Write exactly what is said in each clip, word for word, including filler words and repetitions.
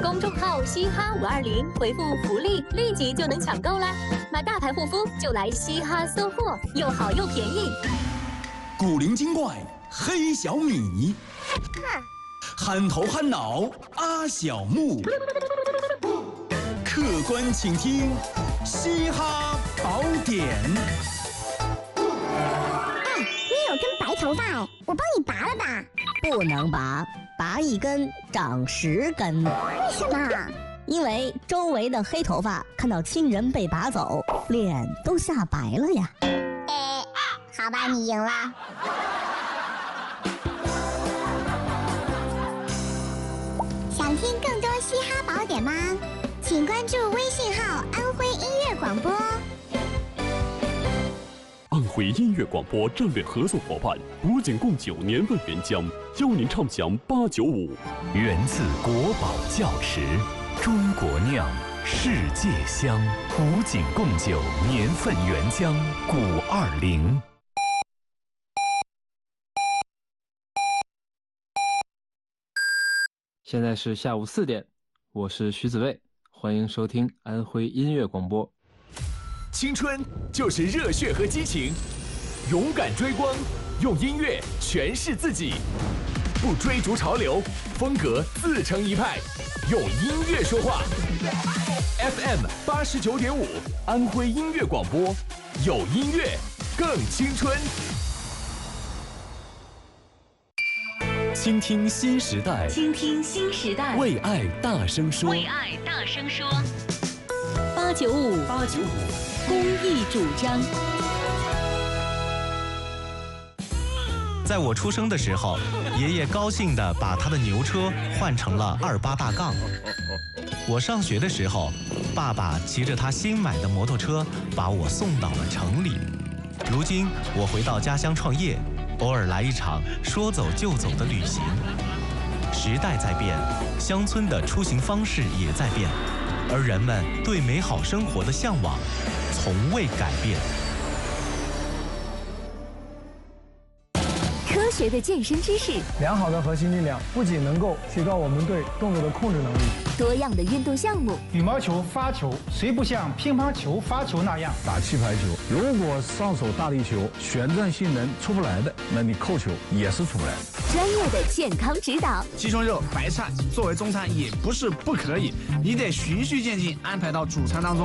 公众号嘻哈五二零，回复福利，立即就能抢购啦！买大牌护肤就来嘻哈搜货，又好又便宜。 古灵精怪黑小米，憨头憨脑阿小木，客官请听嘻哈宝典。 哎，你有根白头发，我帮你拔了吧。 不能拔，拔一根长十根。 为什么？ 因为周围的黑头发看到亲人被拔走，脸都吓白了呀。 哎，好吧，你赢了。想听更多嘻哈宝典吗？请关注微信号安徽音乐广播。 安徽音乐广播战略合作伙伴古井贡酒年份原浆，邀您畅享八九五。 源自国宝窖池，中国酿，世界香。古井贡酒年份原浆古二零。 现在是下午四点，我是徐子卫，欢迎收听安徽音乐广播。 青春就是热血和激情，勇敢追光，用音乐诠释自己，不追逐潮流，风格自成一派，用音乐说话。F M 八十九点五，安徽音乐广播，有音乐更青春。 倾听新时代， 倾听新时代， 为爱大声说， 为爱大声说。八九五，八九五，公益主张。 在我出生的时候，爷爷高兴地把他的牛车换成了二八大杠。我上学的时候，爸爸骑着他新买的摩托车把我送到了城里。如今我回到家乡创业，偶尔来一场说走就走的旅行。时代在变，乡村的出行方式也在变，而人们对美好生活的向往从未改变。 科学的健身知识， 良好的核心力量不仅能够提高我们对动作的控制能力， 多样的运动项目。 羽毛球发球虽不像乒乓球发球那样打气排球，如果上手大力球旋转性能出不来的，那你扣球也是出不来的。 专业的健康指导， 鸡胸肉、白菜作为中餐也不是不可以，你得循序渐进安排到主餐当中。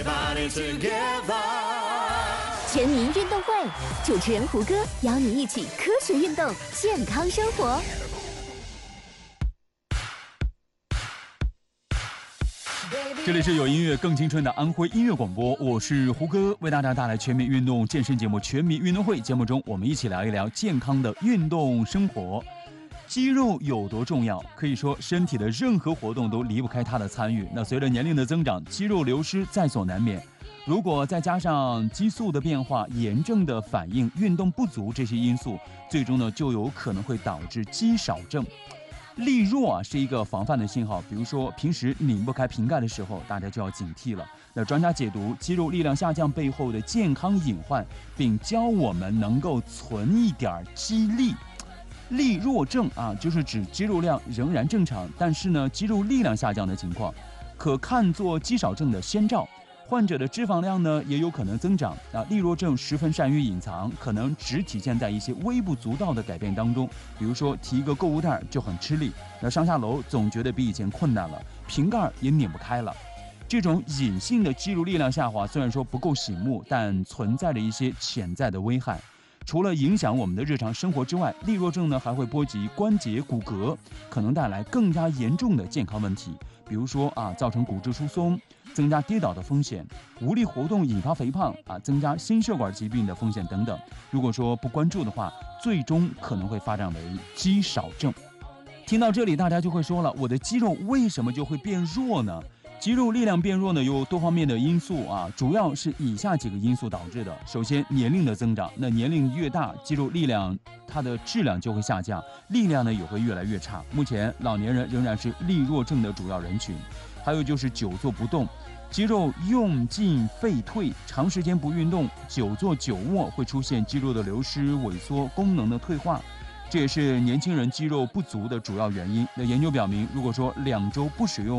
全民运动会，主持人胡歌邀你一起科学运动，健康生活。 这里是有音乐更青春的安徽音乐广播，我是胡歌，为大家带来全民运动健身节目《全民运动会》。节目中，我们一起聊一聊健康的运动生活。肌肉有多重要？可以说，身体的任何活动都离不开它的参与。那随着年龄的增长，肌肉流失在所难免。如果再加上激素的变化、炎症的反应、运动不足这些因素，最终呢就有可能会导致肌少症。力弱啊是一个防范的信号，比如说平时拧不开瓶盖的时候，大家就要警惕了。那专家解读肌肉力量下降背后的健康隐患，并教我们能够存一点肌力。力弱症啊，就是指肌肉量仍然正常，但是呢肌肉力量下降的情况，可看作肌少症的先兆。患者的脂肪量呢也有可能增长啊，力弱症十分善于隐藏，可能只体现在一些微不足道的改变当中，比如说提一个购物袋就很吃力，那上下楼总觉得比以前困难了，瓶盖也拧不开了。这种隐性的肌肉力量下滑虽然说不够醒目，但存在着一些潜在的危害。除了影响我们的日常生活之外，力弱症呢还会波及关节骨骼，可能带来更加严重的健康问题，比如说啊，造成骨质疏松，增加跌倒的风险，无力活动引发肥胖啊，增加心血管疾病的风险等等。如果说不关注的话，最终可能会发展为肌少症。听到这里，大家就会说了，我的肌肉为什么就会变弱呢？肌肉力量变弱呢，有多方面的因素啊，主要是以下几个因素导致的。首先，年龄的增长，那年龄越大，肌肉力量它的质量就会下降，力量呢也会越来越差。目前，老年人仍然是力弱症的主要人群。还有就是久坐不动，肌肉用进废退，长时间不运动，久坐久卧会出现肌肉的流失、萎缩、功能的退化。这也是年轻人肌肉不足的主要原因。那研究表明，如果说两周不使用